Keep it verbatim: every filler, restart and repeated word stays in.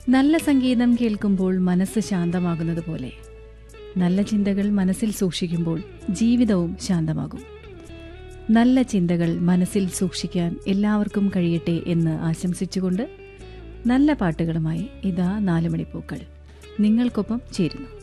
നല്ല സംഗീതം കേൾക്കുമ്പോൾ മനസ്സ് ശാന്തമാകുന്നത് പോലെ നല്ല ചിന്തകൾ മനസ്സിൽ സൂക്ഷിക്കുമ്പോൾ ജീവിതവും ശാന്തമാകും. നല്ല ചിന്തകൾ മനസ്സിൽ സൂക്ഷിക്കാൻ എല്ലാവർക്കും കഴിയട്ടെ എന്ന് ആശംസിച്ചുകൊണ്ട് നല്ല പാട്ടുകളുമായി ഇതാ നാലുമണിപ്പൂക്കൾ നിങ്ങൾക്കൊപ്പം ചേരുന്നു.